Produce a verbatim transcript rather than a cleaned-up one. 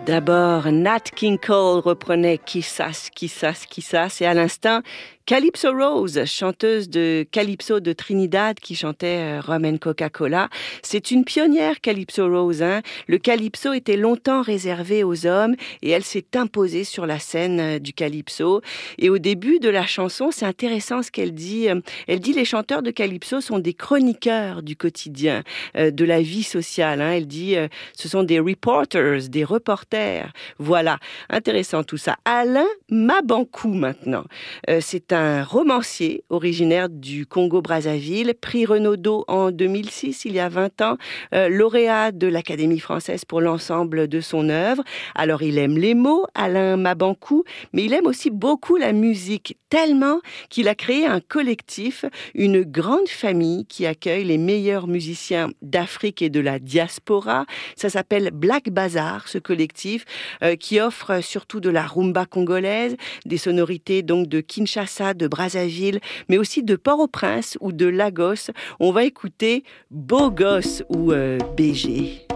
D'abord, Nat King Cole reprenait Quizás, Quizás, Quizás, et à l'instant, Calypso Rose, chanteuse de Calypso de Trinidad qui chantait euh, Rum and Coca-Cola. C'est une pionnière, Calypso Rose. Hein. Le Calypso était longtemps réservé aux hommes et elle s'est imposée sur la scène euh, du Calypso. Et au début de la chanson, c'est intéressant ce qu'elle dit. Elle dit les chanteurs de Calypso sont des chroniqueurs du quotidien, euh, de la vie sociale. Hein. Elle dit euh, ce sont des reporters, des reporters. Voilà, intéressant tout ça. Alain Mabankou maintenant. Euh, c'est un un romancier originaire du Congo-Brazzaville, prix Renaudot en deux mille six, il y a vingt ans, euh, lauréat de l'Académie française pour l'ensemble de son œuvre. Alors il aime les mots, Alain Mabankou, mais il aime aussi beaucoup la musique, tellement qu'il a créé un collectif, une grande famille qui accueille les meilleurs musiciens d'Afrique et de la diaspora. Ça s'appelle Black Bazar, ce collectif, euh, qui offre surtout de la rumba congolaise, des sonorités donc de Kinshasa, de Brazzaville, mais aussi de Port-au-Prince ou de Lagos. On va écouter Beau Gosse ou euh, B G.